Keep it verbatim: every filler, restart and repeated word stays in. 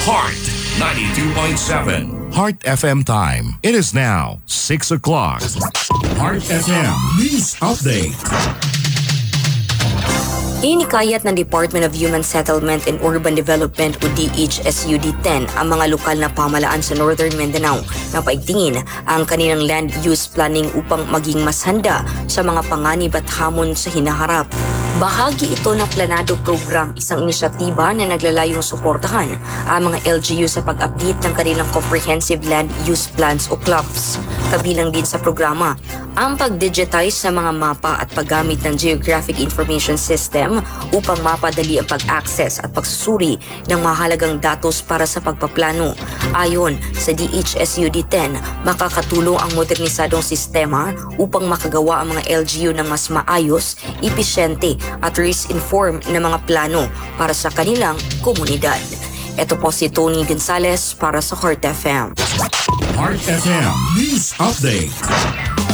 Heart ninety-two point seven. Heart F M time. It is now six o'clock. Heart F M News Update. Inikayat ng Department of Human Settlement and Urban Development o D H S U D ten ang mga lokal na pamahalaan sa Northern Mindanao na paigtingin ang kanilang land use planning upang maging mas handa sa mga panganib at hamon sa hinaharap. Bahagi ito ng planado program, isang inisyatiba na naglalayong suportahan ang mga L G U sa pag-update ng kanilang Comprehensive Land Use Plans o C L U Ps. Kabilang din sa programa ang pag-digitize sa mga mapa at paggamit ng Geographic Information System upang mapadali ang pag-access at pagsusuri ng mahalagang datos para sa pagpaplano. Ayon sa D H S U D ten, makakatulong ang modernisadong sistema upang makagawa ang mga L G U ng mas maayos, episyente at risk-informed na mga plano para sa kanilang komunidad. Ito po si Tony Gonzalez para sa Heart F M. Heart F M News Update.